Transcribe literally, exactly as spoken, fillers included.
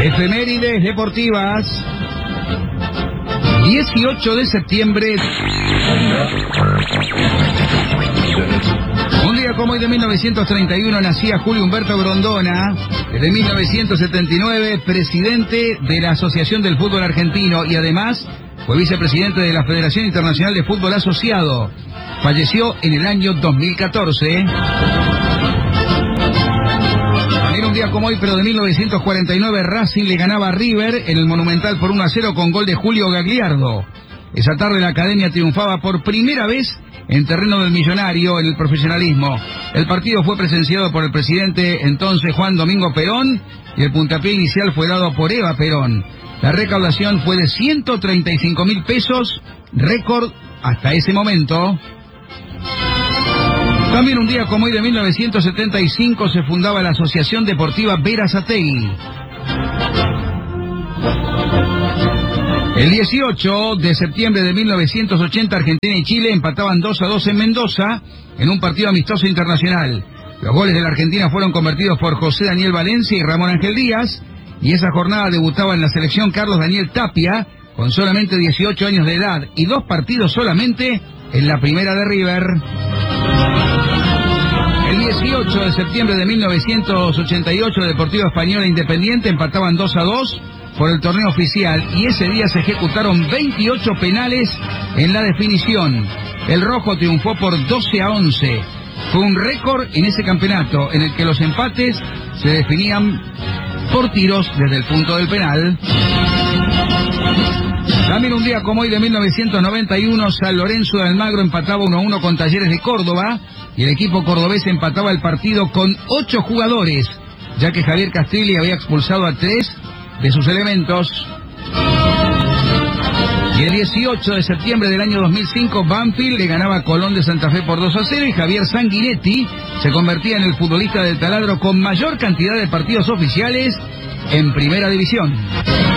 Efemérides deportivas. dieciocho de septiembre. Un día como hoy de mil novecientos treinta y uno nacía Julio Humberto Grondona, desde mil novecientos setenta y nueve presidente de la Asociación del Fútbol Argentino y además fue vicepresidente de la Federación Internacional de Fútbol Asociado. Falleció en el año dos mil catorce. También un día como hoy, pero de mil novecientos cuarenta y nueve, Racing le ganaba a River en el Monumental por uno a cero con gol de Julio Gagliardo. Esa tarde la Academia triunfaba por primera vez en terreno del millonario en el profesionalismo. El partido fue presenciado por el presidente entonces Juan Domingo Perón y el puntapié inicial fue dado por Eva Perón. La recaudación fue de ciento treinta y cinco mil pesos, récord hasta ese momento. También un día como hoy de mil novecientos setenta y cinco se fundaba la Asociación Deportiva Berazategui. El dieciocho de septiembre de mil novecientos ochenta, Argentina y Chile empataban dos a dos en Mendoza en un partido amistoso internacional. Los goles de la Argentina fueron convertidos por José Daniel Valencia y Ramón Ángel Díaz, y esa jornada debutaba en la selección Carlos Daniel Tapia, con solamente dieciocho años de edad, y dos partidos solamente en la primera de River. El dieciocho de septiembre de mil novecientos ochenta y ocho, Deportivo Español e Independiente empataban dos a dos por el torneo oficial, y ese día se ejecutaron veintiocho penales en la definición. El rojo triunfó por doce a once. Fue un récord en ese campeonato, en el que los empates se definían por tiros desde el punto del penal. También un día como hoy de mil novecientos noventa y uno, San Lorenzo de Almagro empataba uno a uno con Talleres de Córdoba, y el equipo cordobés empataba el partido con ocho jugadores, ya que Javier Castrilli había expulsado a tres de sus elementos. Y el dieciocho de septiembre del año dos mil cinco, Banfield le ganaba a Colón de Santa Fe por dos a cero y Javier Sanguinetti se convertía en el futbolista del taladro con mayor cantidad de partidos oficiales en Primera División.